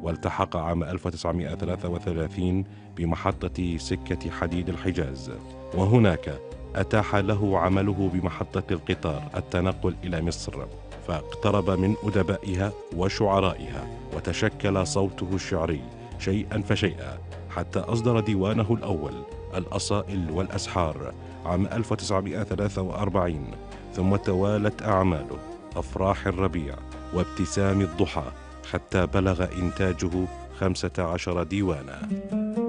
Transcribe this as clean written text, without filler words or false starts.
والتحق عام 1933 بمحطة سكة حديد الحجاز، وهناك أتاح له عمله بمحطة القطار التنقل إلى مصر، فاقترب من أدبائها وشعرائها، وتشكل صوته الشعري شيئا فشيئا حتى أصدر ديوانه الأول الأصائل والأسحار عام 1943، ثم توالت أعماله أفراح الربيع وابتسام الضحى حتى بلغ إنتاجه 15 ديوانا.